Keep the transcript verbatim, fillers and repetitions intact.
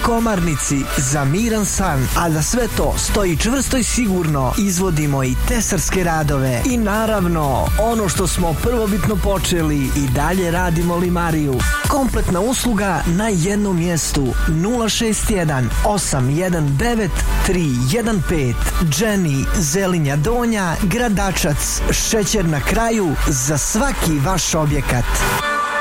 komarnici za miran san, a da sve to stoji čvrsto i sigurno, izvodimo i tesarske radove i naravno ono što smo prvobitno počeli i dalje radimo limariju. Kompletna usluga na jednom mjestu. Nula šest jedan osam jedan devet tri jedan pet. Jenny, Zelinja Donja, Gradačac, šećer na kraju za svaki vaš objekat.